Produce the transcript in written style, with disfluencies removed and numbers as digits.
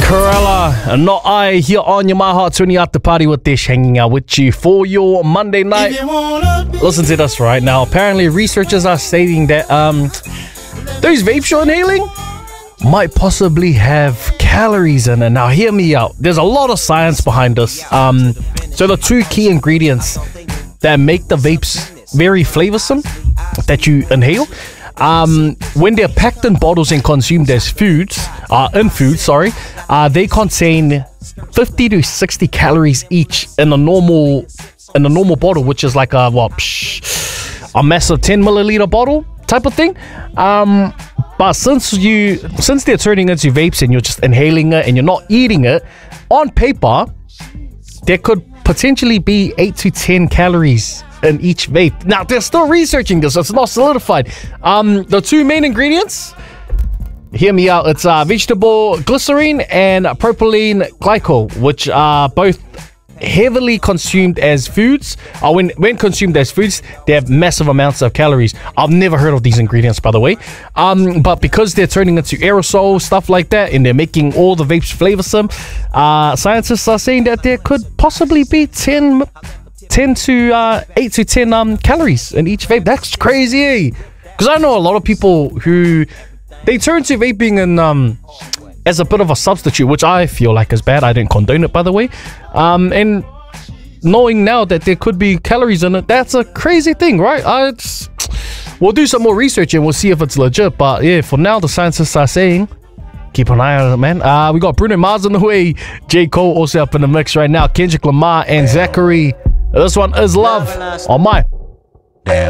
Corella, not I, here on your My Heart 20 After Party with Dish, hanging out with you for your Monday night. Listen to this right now. Apparently, researchers are stating that those vapes you're inhaling might possibly have calories in it. Now, hear me out. There's a lot of science behind this. So the two key ingredients that make the vapes very flavorsome that you inhale, when they're packed in bottles and consumed as foods, they contain 50 to 60 calories each in a normal bottle, which is like a massive 10 milliliter bottle type of thing. But since they're turning into vapes and you're just inhaling it and you're not eating it, on paper there could potentially be 8 to 10 calories in each vape. Now, they're still researching this. It's not solidified. The two main ingredients, hear me out, it's vegetable glycerine and propylene glycol, which are both heavily consumed as foods. When consumed as foods, they have massive amounts of calories. I've never heard of these ingredients, by the way. But because they're turning into aerosol, stuff like that, and they're making all the vapes flavorsome, scientists are saying that there could possibly be 8 to 10 calories in each vape. That's crazy, eh? Because I know a lot of people who they turn to vaping and as a bit of a substitute, which I feel like is bad. I didn't condone it, by the way. And knowing now that there could be calories in it, that's a crazy thing, right? We'll do some more research and we'll see if it's legit. But yeah, for now, the scientists are saying keep an eye on it, man. We got Bruno Mars in the way. J. Cole also up in the mix right now. Kendrick Lamar and Zachary. This one is Love on my